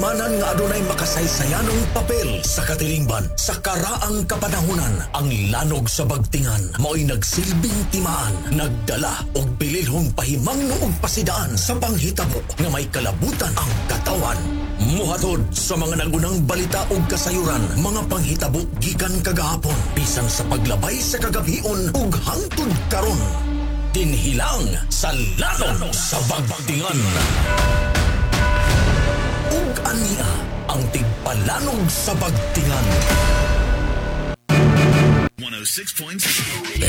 Hinungdanan nga adunay makasaysayanong papel sa katilingban. Sa karaang kapanahunan, ang lanog sa bagtingan mao'y nagsilbing timaan, nagdala og bililhong pahimangno og pasidaan sa panghitabo nga may kalabutan ang katawan. Muhatod sa mga nagunang balita ug kasayuran, mga panghitabo gikan kagahapon, bisan sa paglabay sa kagabion ug hangtod karon. Dinhilang sa lanog sa bagtingan. Ug ania ang tigpalanog sa bagtingan. 106.7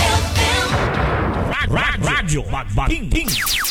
Radyo Magbating.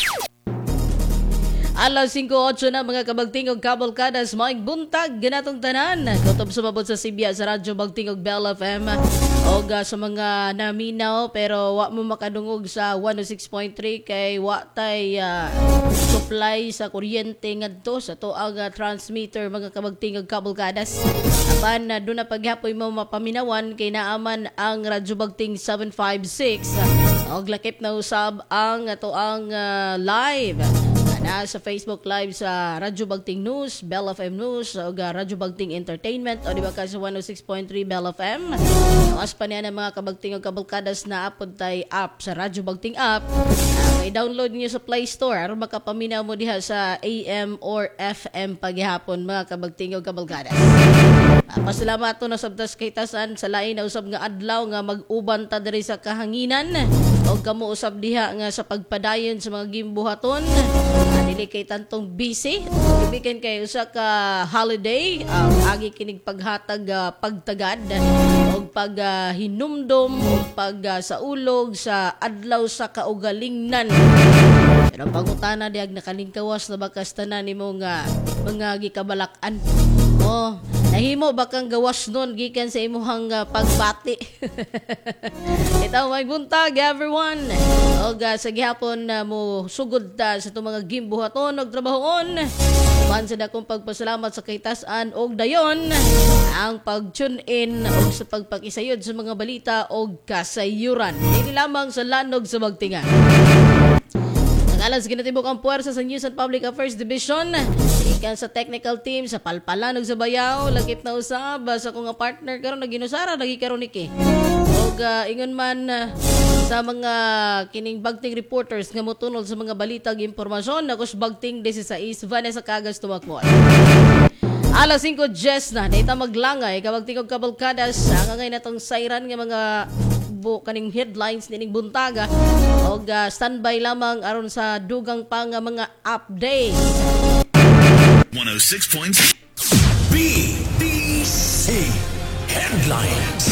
Alas 5:08 na mga kabagtingog kabalkadas, maing buntag ganatong tanan. Kutob sumabot sa Sibya sa Radyo Bagtingog Bell FM o sa mga naminaw pero wa mo makadungog sa 106.3 kay wa tay supply sa kuryente ngadto sa tuang transmitter mga kabagtingog kabalkadas. Apan doon na paghapoy mo mapaminawan kay naaman ang Radyo Bagting 756 og lakip na usab ang tuang live na sa Facebook Live sa Radyo Bagting News, Bell FM News, o Radyo Bagting Entertainment, o di ba ka sa 106.3 Bell FM. Nawas pa niya ng mga kabagting o kabalkadas na apod tay app sa Radyo Bagting app. I-download niyo sa Play Store aron makapaminaw mo diha sa AM or FM paghihapon mga kabagting o kabalkadas. Pasalamat to na sabtas kay tasan sa lain na usab nga adlaw nga mag-uban ta diri sa kahanginan o kamo usab diha nga sa pagpadayon sa mga gimbuhaton. Dili kay tantong busy, ibigan kay usa ka holiday, agi kining paghatag pagtagad og paghinumdom og pagsaulog sa adlaw sa kaugalingnan. Pero pangutana diag nakalingkawas na bakas tanan nimo nga mga gikabalak-an. Nahimo ba kang gawas nun gikan sa imuhang pagbati? Ito may buntag everyone. O sa gihapon na mo sugod ta sa itong mga gimbuhaton o trabahoon. Tuman sa dakong pagpasalamat sa kaitasan o dayon ang pag-tune in o sa pagpakisayod sa mga balita o kasayuran. Hindi lamang sa lanog sa bagtingan. Alas ginatibok ang puwersa sa News and Public Affairs Division. Ikan sa technical team sa Palpalanog sa Bayaw. Lakip na usab sa kong partner karon naginusara lagi karon niki. Og ingon man sa mga kining bagting reporters nga motunol sa mga balitag impormasyon nagos bagting 16 Vanessa Cagas tumakmo. Alas 5:10 na data maglangay kabagting og kabalkadas ang ngay natong sayran nga mga kaning headlines nining buntaga og standby lamang aron sa dugang pa nga mga update. 106.7 BDC Headlines.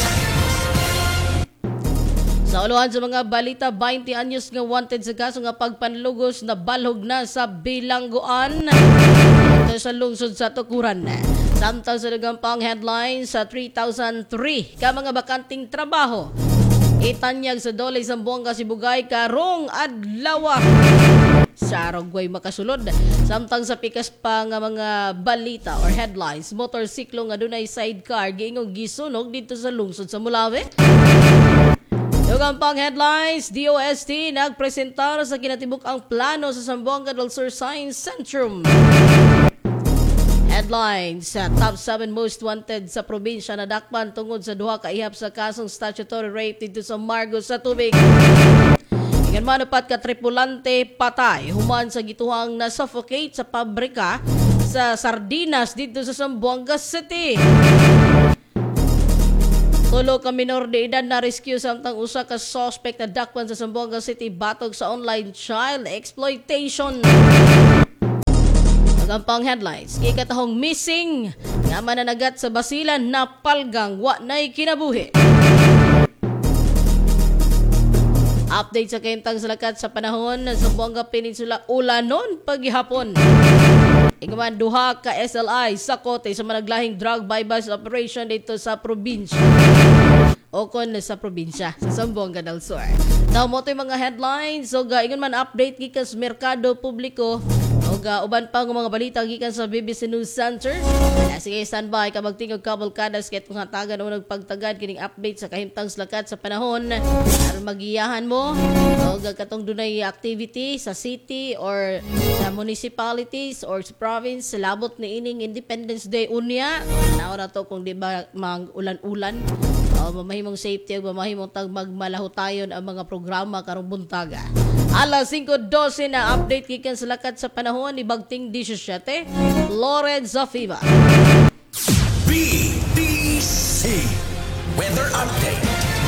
Sa uluhan sa mga balita, 20 anyos nga wanted sa kaso nga pagpanlugos na balhog na sa bilangguan ito sa lungsod sa Tukuran. Samtang sa dugang pang headlines sa 3003 ka mga bakanting trabaho itanyag sa Dole Zamboanga Sibugay karong adlaw sa Aragway makasulod. Samtang sa pikas pa nga mga balita or headlines, motorsiklo nga dunay sidecar giingong gisunog dito sa lungsod sa Mulawi. Dugang pang headlines, DOST nagpresentar sa kinatibuk ang plano sa Zamboanga del Sur Science Centrum. Headlines, top 7 most wanted sa probinsya na dakpan tungod sa duha ka ihap sa kasong statutory rape dito sa Margos sa tubig. Ingan manupat ka tripulante patay human sa gituhang na suffocate sa pabrika sa sardinas dito sa Zamboanga City. Tulo ka minor de edad na rescue samtang usa ka suspect na dakpan sa Zamboanga City batog sa online child exploitation. Magampang headlines, kikatahong missing nga mananagat sa Basilan na palgang wa na'y kinabuhi. Update sa kaimtang salakat sa panahon sa Zamboanga Peninsula ulanon paghihapon. Ingaman duha ka SLI sa kote sa managlahing drug bypass operation dito sa probinsya. O kon sa probinsya sa Zamboanga del Sur. Now mo mga headlines so ingon man update gikas merkado publiko O uban pa ng mga balita gikan sa BBC News Center. Sige, standby ka magtingog kabalkadas kahit kung hatagan o nagpagtagad kining update sa kahimtang lakat sa panahon aron magiyahan mo o katong dunay activity sa city or sa municipalities or sa province sa labot ni ining Independence Day unya. Tanaw na to kung di ba mag-ulan-ulan. Mamahimong safety o mamahimong magmalahutayon ang mga programa karong buntaga. Alas 5:12 na update gikan sa lakat sa panahon ni Bagting 17, Florence Zafiba. BDC Weather Update.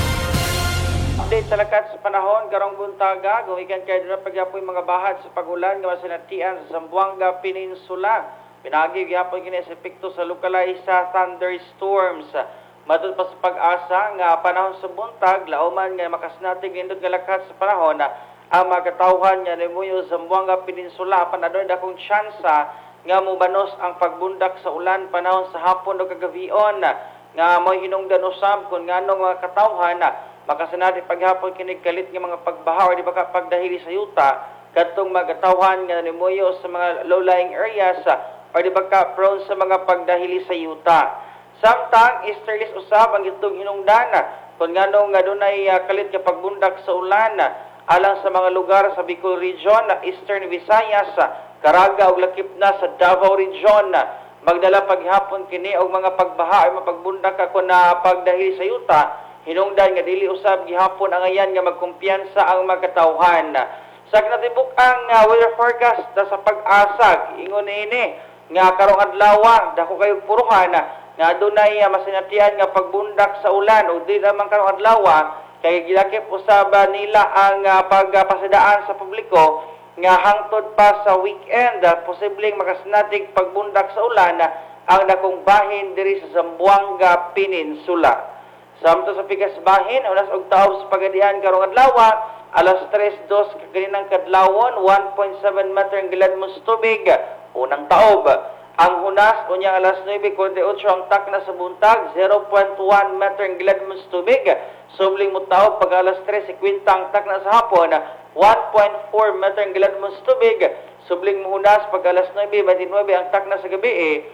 Update sa lakat sa panahon karong buntaga, gumikan kay na pagyapoy mga bahad sa pagulan nga masinatian sa Zamboanga Peninsula. Pinagi gyapon kini sa epekto sa localized thunderstorms. Matod pa sa pag-asa nga panahon sa buntag, lauman nga makasnatig indot nga lakat sa panahon ang magkatawhan nga nimuyo sa Zamboanga Peninsula panadoy dakong tsansa nga mubanos ang pagbundak sa ulan panahon sa hapon o kagabion nga mo'y hinungdan usab kung nganong mga katawhan makasanati paghapon kinig kalit nga mga pagbaha o di ba pagdahili sa yuta katong magkatawhan nga nimuyo sa mga low-lying areas o di ba prone sa mga pagdahili sa yuta. Samtang easterlies usab ang itong hinungdan kung nganong nga dunay kalit nga pagbundak sa ulan alang sa mga lugar sa Bicol Region, Eastern Visayas, Caraga ug lakip na sa Davao Region. Magdala paghapon kini og mga pagbaha o mapagbundak kun na pagdahil sa yuta, hinungdan nga dili usab gihapon ang ayan nga magkumpiyansa ang magkatawhan. Sa kinatibuk ang weather forecast sa pag-asag, ingon ini nga karong adlaw dako kayo puruhan nga adunay masinatian nga pagbundak sa ulan o di naman karong adlaw kay gilakip usab nila ang pagpasidaan sa publiko nga hangtod pa sa weekend posibleng makasnatig pagbundak sa ulan ang dakong bahin diri sa Zamboanga Peninsula. Samto sa pikas bahin unas og taob sa pagadian karong adlaw alas 3:02 kaninang kadlawon 1.7 meter ang giladmos tubig unang taob. Ang hunas unyang alas 9:48 ang takna sa buntag 0.1 meter ang giladmos tubig. Subling mutaw pag alas 3:50 ang takna sa hapon 1.4 meter ang giladmos tubig. Subling muhunas pag alas 9:29 ang takna sa gabi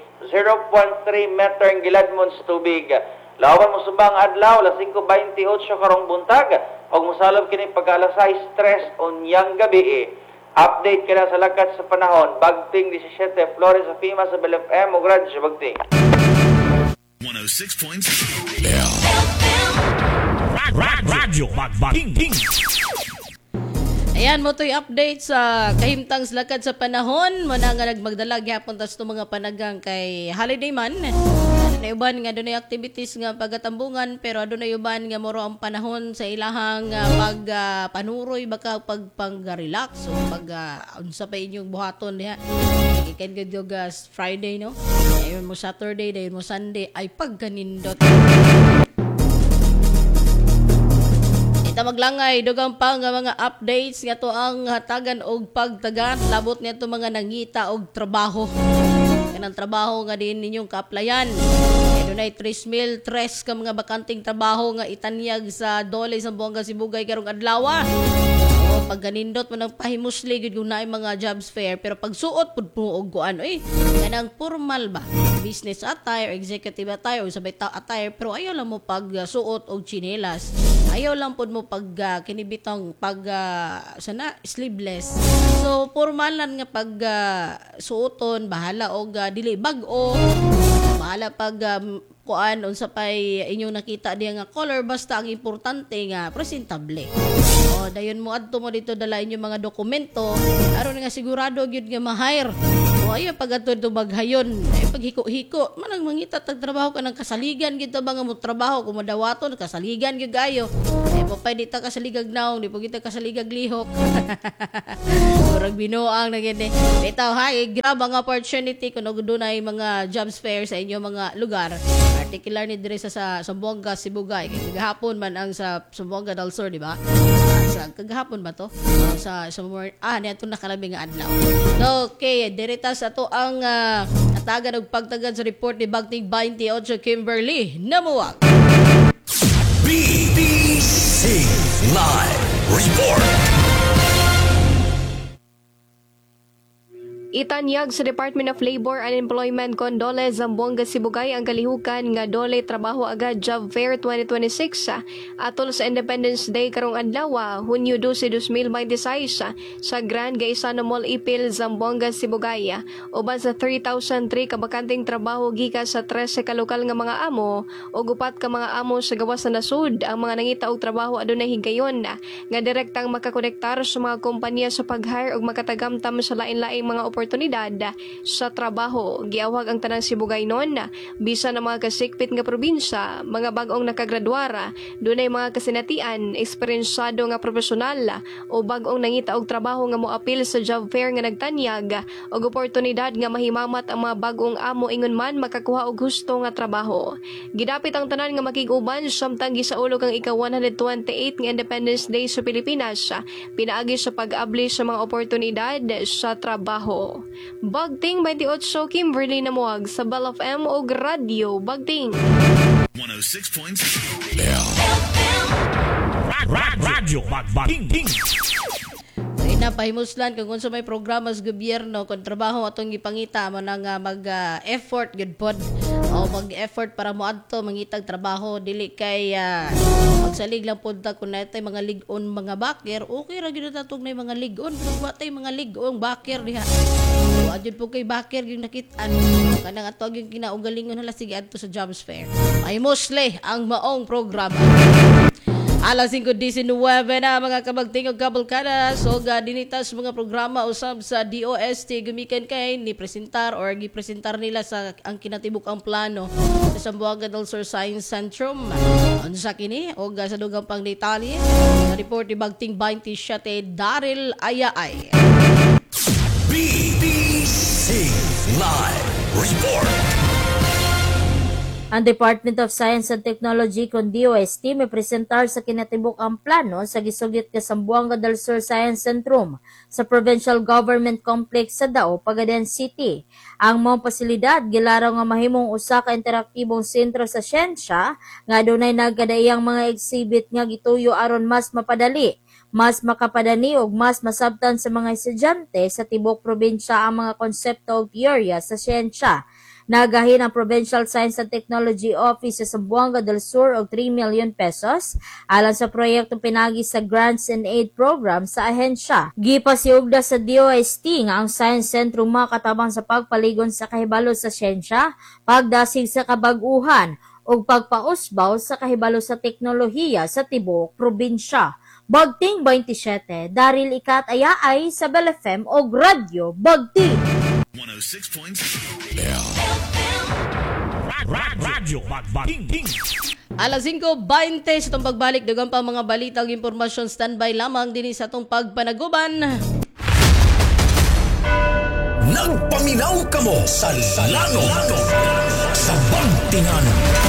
0.3 meter ang giladmos tubig. Lawan mo subang adlaw alas 5:28 karong buntag og mosalab kini pag alas 6:03 unyang gabi. Update kina sa lakat sa panahon. Bagting 17, Flores sa Pima sa BLFM. O Radyo Bagting. 106.7. Radyo Bagting. Ayan mo to'y update sa kahimtang lakad sa panahon. Muna nga nagmagdala gyapon tas to mga panagang kay holiday man. Adunay uban nga dunay activities nga pagatambungan pero adunay uban nga moro ang panahon sa ilahang pagpanuroy baka pagpang-relax o pag unsa pa inyong buhaton diha. Ikan gud Friday no. Ayon mo Saturday, dayon mo Sunday ay pagganindot. Ita maglangay dugang pa nga mga updates nga to ang hatagan og pagtagan labot niya to mga nangita og trabaho. Kanang trabaho nga din ninyong kaaplayan. Kaya dunay 3,003 ka mga bakanting trabaho nga itanyag sa Dole sa Zamboanga Sibugay karong adlaw. O pag ganindot mo nang pahimusli gud na mga jobs fair pero pag suot pud mo og kuan kanang formal ba business attire, executive attire o sabay attire pero ayaw lang mo pag suot og tsinelas. Ayaw lang po mo pag kinibitang pag sana sleeveless. So formal lang nga pag suoton bahala og dili bag-o. Bahala pag kuan unsa pay inyong nakita diya nga color basta ang importante nga presentable. O dayon mo adto mo dito dala inyong mga dokumento aron nga sigurado gyud nga ma-hire. O ayo pagatod maghayon ay paghiko-hiko manang mangita tag trabaho ka ng kasaligan gid ba nga mo trabaho kung madawaton kasaligan gyud gayo. Ay mo pay dita kasaligag naong di po kita kasaligag lihok. Murag binuang na gid. Bitaw hay grab ang opportunity kun dunay mga jobs fair sa inyo mga lugar. Particular ni dire sa Zamboanga Sibugay kay gahapon man ang sa Zamboanga del Sur di ba? Sa kagahapon ba to? Sa niadto nakalabing nga adlaw. Okay, direta sa to ang atagan og pagtagad sa report ni Bagting 28 Kimberly Namuwag. BDC Live Report. Itanyag sa Department of Labor and Employment Condole Zamboanga Sibugay ang kalihukan nga dole trabaho agad Job Fair 2026 atol sa Independence Day karong adlaw Hunyo 12, 2026 sa Grand Gaisano Mall Ipil, Zamboanga Sibugay. Uban sa 3,003 kabakanting trabaho gikan sa 13 ka lokal nga mga amo ug upat ka mga amo sa gawas sa nasud ang mga nangita og trabaho adunay higayon nga direktang makakonektar sa mga kompanya sa pag-hire ug makatagamtam sa lain-laing mga oportunidad sa trabaho. Giawag ang tanang Sibugaynon bisan ang mga kasikpit nga probinsya, mga bag-ong nakagraduara, dunay mga kasinatian, eksperyensado nga profesional o bag-ong nangita og trabaho nga moapil sa job fair nga nagtanyag og oportunidad nga mahimamat ang mga bag-ong amo ingon man makakuha og husto nga trabaho. Gidapit ang tanan nga makig-uban samtang gisaulog ang ika-128 nga Independence Day sa Pilipinas pinaagi sa pag-abli sa mga oportunidad sa trabaho. Bagting 28 Kimberly Namuag sa Bell FM o Radio Bagting 106.7. Radyo Bagting. Napahimuslan kung unsa may programa sa gobyerno kung trabaho atong gipangita mo nang mag-effort good pod o mag-effort para mo adto mangitag trabaho dili kay magsalig lang pod ta kun natay mga lig-on mga baker okay ra gyud tatog nay mga lig-on pero wa tay mga lig-on baker diha so adjud po kay baker yung nakit-an kanang ato yung kinaugalingon hala sige adto sa jobs fair ay mostly ang maong programa. Alas 5:19 na mga kabagting og kabalkada so dinitas mga programa usab sa DOST gumikan kay ni presentar or gipresentar nila sa ang kinatibuk ang plano sa Zamboanga del Sur Science Centrum. Unsa kini og sa dugang pang detalye sa report ni Bagting 27 Daryl Ayaay. BBC Live Report. Ang Department of Science and Technology kon DOST may presentar sa kinatibuk ang plano sa gisugit ka Zamboanga del Sur Science Centrum sa Provincial Government Complex sa Dao, Pagaden City. Ang mga pasilidad gilaraw nga mahimong usa ka interaktibong sentro sa siyensya nga adunay nagkadaiyang mga exhibit nga gituyo aron mas mapadali, mas makapadani ug mas masabtan sa mga estudyante sa tibok probinsya ang mga konsepto ug teorya sa siyensya. Nagahin ang Provincial Science and Technology Office sa Zamboanga del Sur og 3 million pesos alang sa proyektong pinagi sa Grants and Aid Program sa ahensya. Gipasiugda sa DOST nga ang Science Centrum makatabang sa pagpaligon sa kahibalo sa siyensya, pagdasig sa kabag-uhan ug pagpausbaw sa kahibalo sa teknolohiya sa tibok probinsya. Bagting 27, Daryl Ikat Ayaay sa Bell FM o Radio Bagting. 106.7. Radyo Bagting. Alas 5:20 sa itong pagbalik dugang pa mga balita ug impormasyon standby lamang din sa itong pagpanaguban. Nagpaminaw kamo sa Lano sa Bagtingan.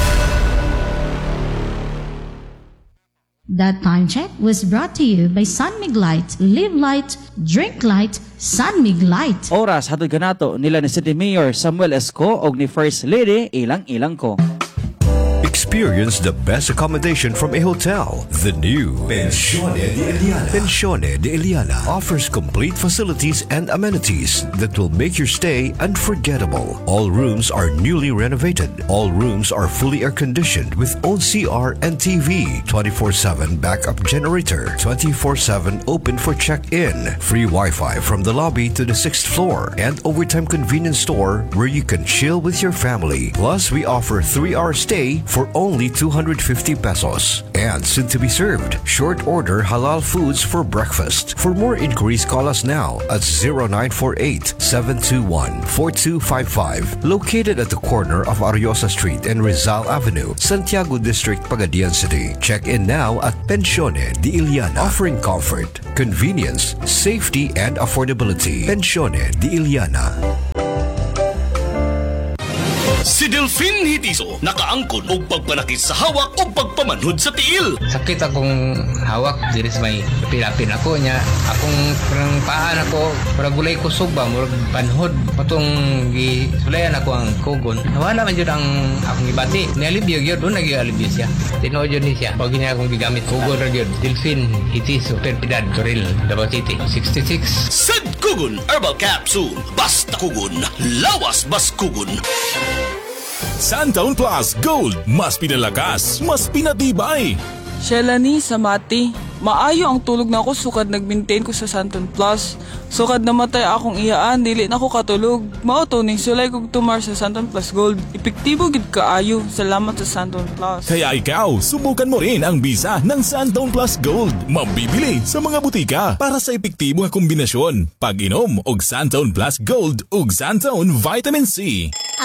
That time check was brought to you by Sunmig Light. Live light, drink light, Sunmig Light. Oras hatod kanato nila ni City Mayor Samuel Esco og ni First Lady Ilang ko. Experience the best accommodation from a hotel. The new Pensione de Eliana. Pensione de Eliana offers complete facilities and amenities that will make your stay unforgettable. All rooms are newly renovated. All rooms are fully air-conditioned with own CR and TV, 24/7 backup generator, 24/7 open for check-in, free Wi-Fi from the lobby to the 6th floor, and overtime convenience store where you can chill with your family. Plus, we offer 3-hour stay for only 250 pesos. And soon to be served, short order halal foods for breakfast. For more inquiries, call us now at 0948-721-4255. Located at the corner of Ariosa Street and Rizal Avenue, Santiago District, Pagadian City. Check in now at Pensione de Eliana, offering comfort, convenience, safety, and affordability. Pensione de Eliana. Si Delphine Hitiso nakaangkon og pagpanakit sa hawak o pagpamanhod sa tiil. Sakit akong hawak diri sa may pilapin ako niya. Akong parang paan ako, para gulay kusog ba, murag panhod. Patong gisulayan ako ang kugon. Nawala man yun ang akong ibati. Nialibyo yun, doon nag-ialibyo siya. Tinood yun siya. Pag niya akong gigamit kugon ra yun. Delphine Hitiso, Perpidad, Toril, Davao City, 66. Sad Kugon Herbal Capsule. Basta kugon, lawas bas kugon. Santown Plus Gold, mas pinalakas, mas pinatibay. Shelani Samati, maayo ang tulog na ako sukad nag-maintain ko sa Santon Plus. Sukad namatay akong iyaan, dili na ko katulog. Mao to ning sulay kog tumar sa Santon Plus Gold. Epektibo gid kaayo. Salamat sa Santon Plus. Kaya ikaw, subukan mo rin ang bisa ng Santown Plus Gold. Mabibili sa mga butika para sa epektibo nga kombinasyon. Pag-inom og Santown Plus Gold ug Santown Vitamin C.